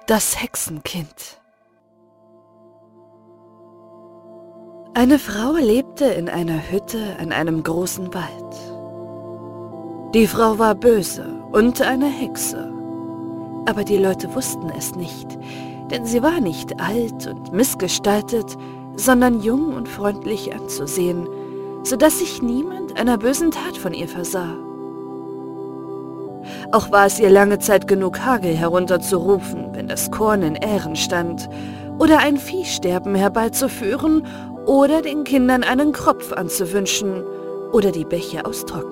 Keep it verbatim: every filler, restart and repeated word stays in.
Das Hexenkind. Eine Frau lebte in einer Hütte an einem großen Wald. Die Frau war böse und eine Hexe. Aber die Leute wussten es nicht, denn sie war nicht alt und missgestaltet, sondern jung und freundlich anzusehen, so dass sich niemand einer bösen Tat von ihr versah. Auch war es ihr lange Zeit genug, Hagel herunterzurufen, wenn das Korn in Ähren stand, oder ein Viehsterben herbeizuführen oder den Kindern einen Kropf anzuwünschen oder die Bäche austrocknen.